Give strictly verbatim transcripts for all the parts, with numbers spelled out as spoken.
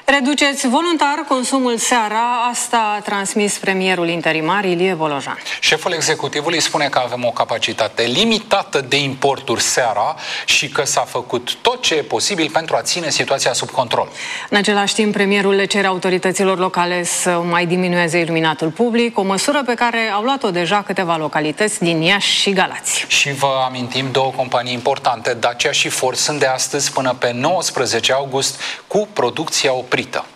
Reduceți voluntar consumul seara, asta a transmis premierul interimar Ilie Volojan. Șeful executivului spune că avem o capacitate limitată de importuri seara și că s-a făcut tot ce e posibil pentru a ține situația sub control. În același timp, premierul le cere autorităților locale să mai diminueze iluminatul public, o măsură pe care au luat-o deja câteva localități din Iași și Galați. Și vă amintim, două companii importante, Dacia și Ford, sunt de astăzi până pe nouăsprezece august cu producția oprită.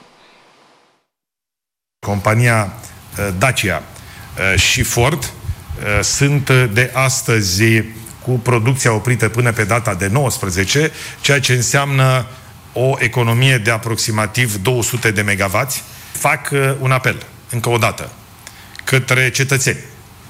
Compania Dacia și Ford sunt de astăzi cu producția oprită până pe data de nouăsprezece, ceea ce înseamnă o economie de aproximativ două sute de megavați. Fac un apel, încă o dată, către cetățeni,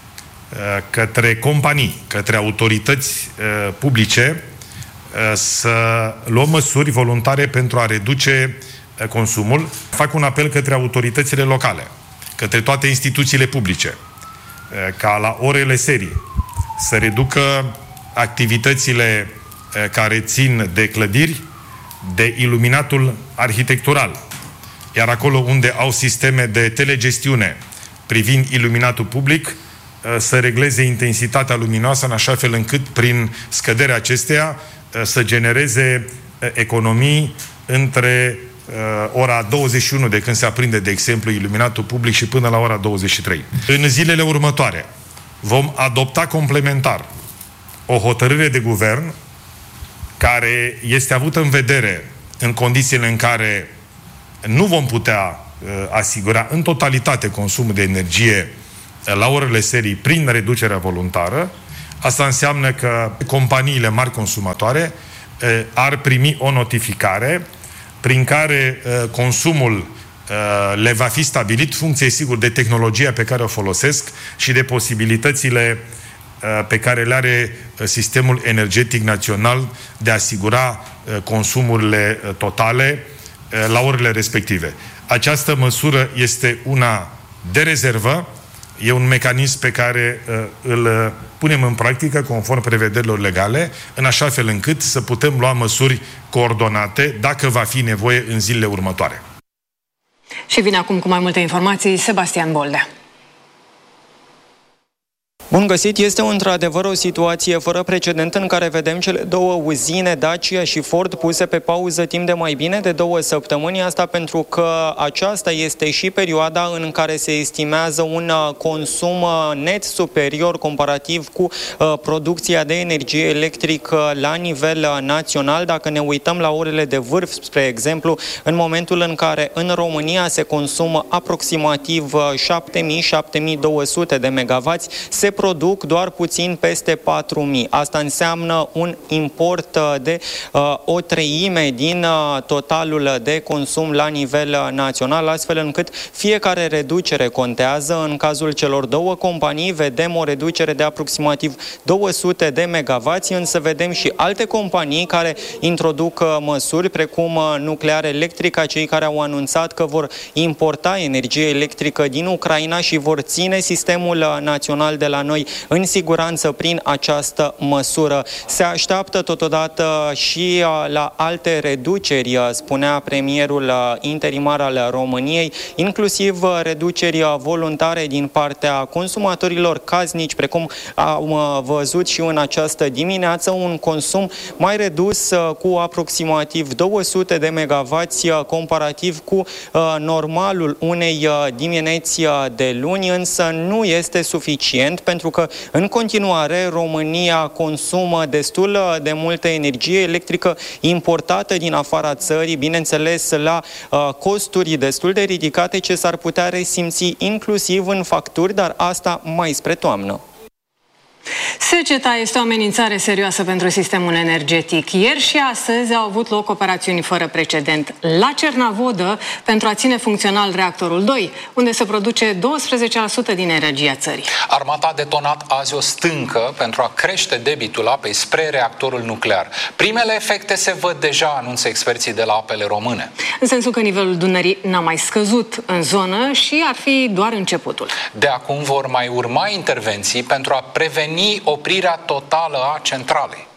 către companii, către autorități publice să luăm măsuri voluntare pentru a reduce consumul. Fac un apel către autoritățile locale, către toate instituțiile publice, ca la orele serii să reducă activitățile care țin de clădiri, de iluminatul arhitectural. Iar acolo unde au sisteme de telegestiune privind iluminatul public, să regleze intensitatea luminoasă în așa fel încât prin scăderea acesteia să genereze economii între ora douăzeci și unu, de când se aprinde, de exemplu, iluminatul public, și până la ora douăzeci și trei. În zilele următoare vom adopta complementar o hotărâre de guvern care este avută în vedere în condițiile în care nu vom putea uh, asigura în totalitate consumul de energie uh, la orele serii prin reducerea voluntară. Asta înseamnă că companiile mari consumatoare uh, ar primi o notificare prin care uh, consumul uh, le va fi stabilit, funcție, sigur, de tehnologia pe care o folosesc și de posibilitățile uh, pe care le are uh, sistemul energetic național de a asigura uh, consumurile uh, totale uh, la orele respective. Această măsură este una de rezervă, e un mecanism pe care uh, îl uh, punem în practică conform prevederilor legale, în așa fel încât să putem lua măsuri coordonate dacă va fi nevoie în zilele următoare. Și vine acum cu mai multe informații Sebastian Boldea. Bun găsit! Este într-adevăr o situație fără precedent în care vedem cele două uzine, Dacia și Ford, puse pe pauză timp de mai bine de două săptămâni. Asta pentru că aceasta este și perioada în care se estimează un consum net superior comparativ cu uh, producția de energie electrică la nivel național. Dacă ne uităm la orele de vârf, spre exemplu, în momentul în care în România se consumă aproximativ șapte mii - șapte mii două sute de megavați, se produc doar puțin peste patru mii. Asta înseamnă un import de uh, o treime din uh, totalul de consum la nivel uh, național, astfel încât fiecare reducere contează. În cazul celor două companii vedem o reducere de aproximativ două sute de megavați, însă vedem și alte companii care introduc uh, măsuri precum uh, Nuclear Electrica, cei care au anunțat că vor importa energie electrică din Ucraina și vor ține sistemul uh, național de la noi în siguranță prin această măsură. Se așteaptă totodată și la alte reduceri, spunea premierul interimar al României, inclusiv reduceri voluntare din partea consumatorilor casnici, precum am văzut și în această dimineață, un consum mai redus cu aproximativ două sute de megavați comparativ cu normalul unei dimineți de luni, însă nu este suficient pentru că în continuare România consumă destul de multă energie electrică importată din afara țării, bineînțeles la uh, costuri destul de ridicate ce s-ar putea resimți inclusiv în facturi, dar asta mai spre toamnă. Seceta este o amenințare serioasă pentru sistemul energetic. Ieri și astăzi au avut loc operațiuni fără precedent la Cernavodă pentru a ține funcțional reactorul doi, unde se produce douăsprezece la sută din energia țării. Armata a detonat azi o stâncă pentru a crește debitul apei spre reactorul nuclear. Primele efecte se văd deja, anunță experții de la Apele Române. În sensul că nivelul Dunării n-a mai scăzut în zonă și ar fi doar începutul. De acum vor mai urma intervenții pentru a preveni oprirea totală a centralei.